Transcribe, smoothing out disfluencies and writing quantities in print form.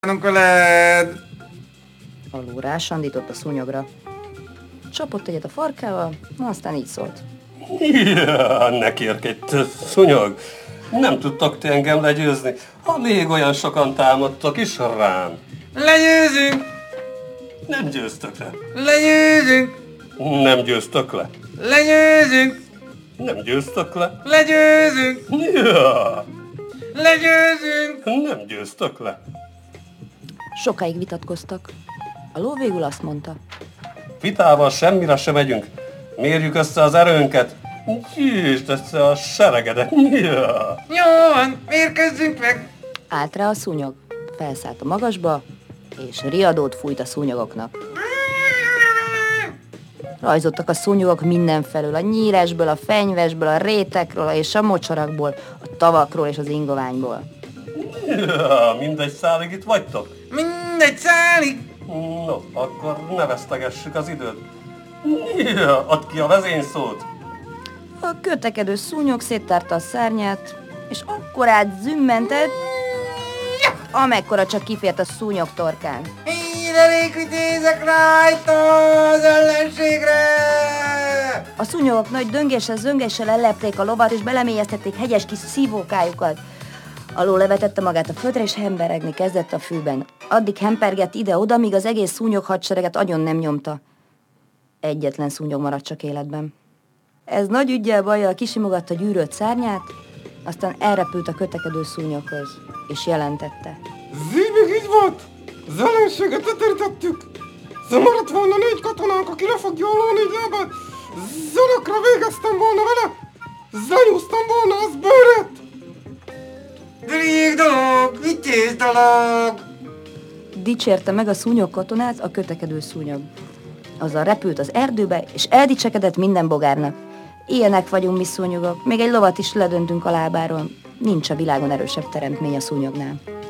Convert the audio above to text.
Veled. A ló rásandított a szúnyogra. Csapott egyet a farkával, aztán így szólt. Ja, ne kérkedj, szúnyog! Nem tudtok ti engem legyőzni, ha még olyan sokan támadtok is rám. Legyőzünk! Nem győztök le. Legyőzünk! Nem győztök le. Legyőzünk! Nem győztök le. Legyőzünk! Ja, Legyőzünk! nem győztök le. Sokáig vitatkoztak. A ló végül azt mondta. Vitával semmire sem megyünk. Mérjük össze az erőnket. Gyűjtsd össze a seregedet. Ja. Jó van, mérkőzzünk meg! Állt rá a szúnyog, felszállt a magasba, és riadót fújt a szúnyogoknak. Rajzottak a szúnyogok mindenfelől, a nyíresből, a fenyvesből, a rétekről és a mocsarakból, a tavakról és az ingoványból. Ja, mindegy szálig itt vagytok. Mindegy szálig! No, akkor ne vesztegessük az időt. Ja, add ki a vezényszót. A kötekedő szúnyog széttárta a szárnyát, és akkorát zümmentett, amekkora csak kifért a szúnyog torkán. Elég vitézek rajta az ellenségre! A szúnyogok nagy döngéssel ellepték a lovat, és belemélyeztették hegyes kis szívókájukat. A ló levetette magát a földre, és hemperegni kezdett a fűben. Addig hempergett ide-oda, míg az egész szúnyog hadsereget agyon nem nyomta. Egyetlen szúnyog maradt csak életben. Ez nagy üggyel bajjal kisimogatta gyűrött szárnyát, aztán elrepült a kötekedő szúnyoghoz, és jelentette. Zébig így volt! Az ellenséget leterítettük! Maradt volna 4 katonánk, aki le fogja a ló 4 lábát! Zölökre végeztem volna vele! Lenyúztam volna az bőrét! Dríg dolog, vitéz dolog! Dicsérte meg a szúnyog katonát a kötekedő szúnyog. Azzal repült az erdőbe, és eldicsekedett minden bogárnak. Ilyenek vagyunk mi szúnyogok, még egy lovat is ledöntünk a lábáról. Nincs a világon erősebb teremtmény a szúnyognál.